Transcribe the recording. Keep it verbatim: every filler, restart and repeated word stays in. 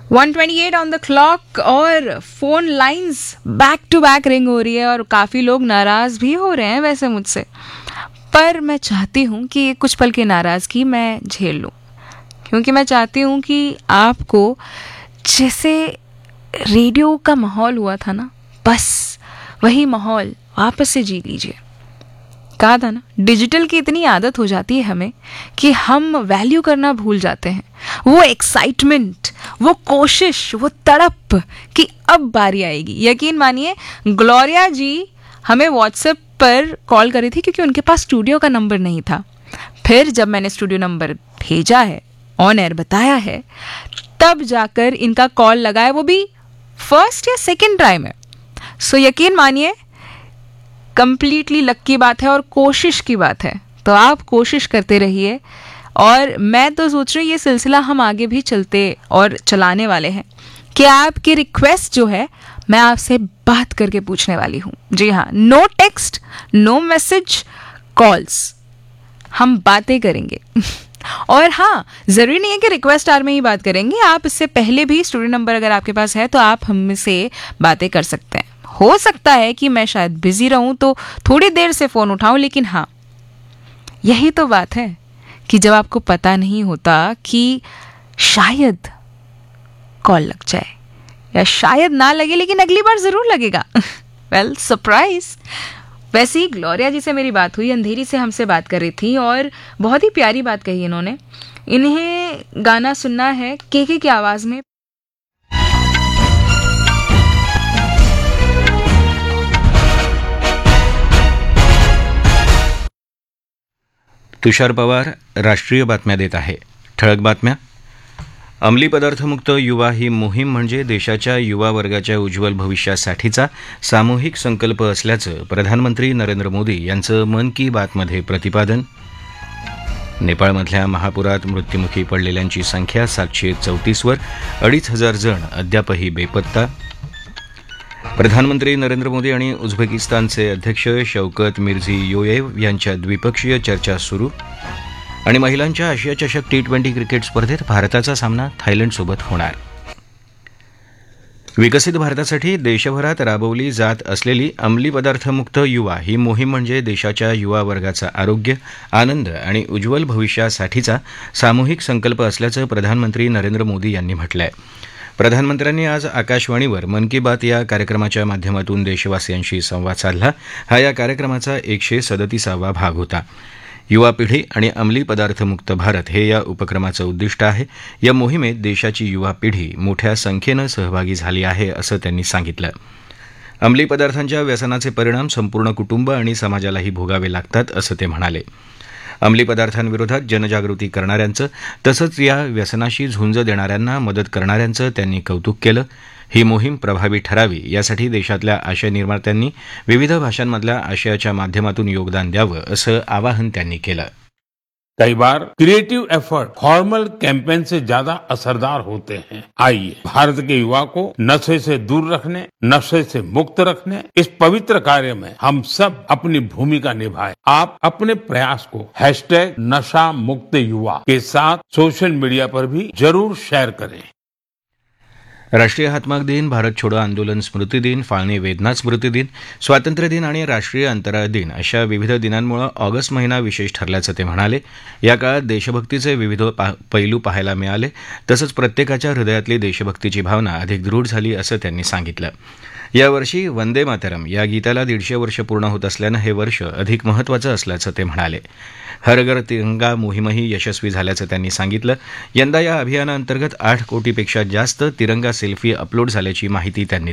One twenty eight on the clock और phone lines back to back ring हो रही है और काफ़ी लोग नाराज़ भी हो रहे हैं वैसे मुझसे, पर मैं चाहती हूँ कि ये कुछ पल की नाराज़गी मैं झेल लूँ, क्योंकि मैं चाहती हूँ कि आपको जैसे रेडियो का माहौल हुआ था ना, बस वही माहौल वापस से जी लीजिए। कहा था ना, डिजिटल की इतनी आदत हो जाती है हमें कि हम वैल्यू करना भूल जाते हैं। वो एक्साइटमेंट, वो कोशिश, वो तड़प कि अब बारी आएगी। यकीन मानिए, ग्लोरिया जी हमें व्हाट्सएप पर कॉल करी थी क्योंकि उनके पास स्टूडियो का नंबर नहीं था। फिर जब मैंने स्टूडियो नंबर भेजा है, ऑन एयर बताया है, तब जाकर इनका कॉल लगा है, वो भी फर्स्ट या सेकेंड ट्राई में। सो यकीन मानिए, कंप्लीटली लक की बात है और कोशिश की बात है। तो आप कोशिश करते रहिए और मैं तो सोच रही हूँ ये सिलसिला हम आगे भी चलते और चलाने वाले हैं कि आपकी रिक्वेस्ट जो है मैं आपसे बात करके पूछने वाली हूँ। जी हाँ, no text, know message, calls, हम बातें करेंगे। और हाँ, ज़रूरी नहीं है कि रिक्वेस्ट आर में ही बात करेंगे, आप इससे पहले भी स्टूडियो नंबर अगर आपके पास है तो आप हमसे बातें कर सकते हैं। हो सकता है कि मैं शायद बिजी रहूं तो थोड़ी देर से फ़ोन उठाऊं, लेकिन हाँ, यही तो बात है कि जब आपको पता नहीं होता कि शायद कॉल लग जाए या शायद ना लगे, लेकिन अगली बार ज़रूर लगेगा। वेल, सरप्राइज। वैसे ही ग्लोरिया जी से मेरी बात हुई, अंधेरी से हमसे बात कर रही थी और बहुत ही प्यारी बात कही इन्होंने। इन्हें गाना सुनना है केके की आवाज़ में। तुषार पवार राष्ट्रीय बातम्या देत आहे. ठळक बातम्या. अंमली पदार्थमुक्त युवा ही मोहीम म्हणजे देशाच्या युवा वर्गाच्या उज्ज्वल भविष्यासाठीचा सामूहिक संकल्प असल्याचं प्रधानमंत्री नरेंद्र मोदी यांचं मन की बातमध्ये प्रतिपादन. नेपाळमधल्या महापुरात मृत्युमुखी पडलेल्यांची संख्या सातशे चौतीसवर, अडीच हजार जण अद्यापही बेपत्ता. प्रधानमंत्री नरेंद्र मोदी आणि उझबेकिस्तानचे अध्यक्ष शौकत मिर्झीयोयेव यांच्या द्विपक्षीय चर्चा सुरू. आणि महिलांच्या आशिया चषक टी ट्वेंटी क्रिकेट स्पर्धेत भारताचा सामना थायलंडसोबत होणार. विकसित भारतासाठी देशभरात राबवली जात असलेली अंमली पदार्थमुक्त युवा ही मोहीम म्हणजे देशाच्या युवा वर्गाचं आरोग्य, आनंद आणि उज्ज्वल भविष्यासाठीचा सामूहिक संकल्प असल्याचं प्रधानमंत्री नरेंद्र मोदी यांनी म्हटलं आहे. प्रधानमंत्र्यांनी आज आकाशवाणीवर मन की बात या कार्यक्रमाच्या माध्यमातून देशवासियांशी संवाद साधला. हा या कार्यक्रमाचा एकशे सदतीसावा भाग होता. युवा पिढी आणि अंमली पदार्थमुक्त भारत हे या उपक्रमाचं उद्दिष्ट आहे. या मोहिमेत देशाची युवा पिढी मोठ्या संख्येनं सहभागी झाली आहे असं त्यांनी सांगितलं. अंमली पदार्थांच्या व्यसनाचे परिणाम संपूर्ण कुटुंब आणि समाजालाही भोगावे लागतात असं ते म्हणाले. अंमली पदार्थांविरोधात जनजागृती करणाऱ्यांचं तसंच या व्यसनाशी झुंज देणाऱ्यांना मदत करणाऱ्यांचं त्यांनी कौतुक केलं. ही मोहीम प्रभावी ठरावी यासाठी देशातल्या आशय निर्मात्यांनी विविध भाषांमधल्या आशयाच्या माध्यमातून योगदान द्यावं असं आवाहन त्यांनी केलं. कई बार क्रिएटिव एफर्ट फॉर्मल कैंपेन से ज्यादा असरदार होते हैं. आइए भारत के युवा को नशे से दूर रखने, नशे से मुक्त रखने इस पवित्र कार्य में हम सब अपनी भूमिका निभाएं. आप अपने प्रयास को हैशटैग नशा मुक्त युवा के साथ सोशल मीडिया पर भी जरूर शेयर करें. राष्ट्रीय हातमाग दिन, भारत छोडो आंदोलन स्मृती दिन, फाळणी वेदना स्मृती दिन, स्वातंत्र्य दिन आणि राष्ट्रीय अंतराळ दिन अशा विविध दिनांमुळे ऑगस्ट महिना विशेष ठरल्याचं ते म्हणाले. या काळात देशभक्तीचे विविध पा पैलू पाहायला मिळाले. तसंच प्रत्येकाच्या हृदयातली देशभक्तीची भावना अधिक दृढ झाली असं त्यांनी सांगितलं. यावर्षी वंदे मातरम या गीताला दीडशे वर्ष पूर्ण होत असल्यानं हे वर्ष अधिक महत्त्वाचं असल्याचं ते म्हणाले. हर घर तिरंगा मोहीमही यशस्वी झाल्याचं त्यांनी सांगितलं. यंदा या अभियानाअंतर्गत आठ कोटीपेक्षा जास्त तिरंगा सेल्फी अपलोड झाल्याची माहिती त्यांनी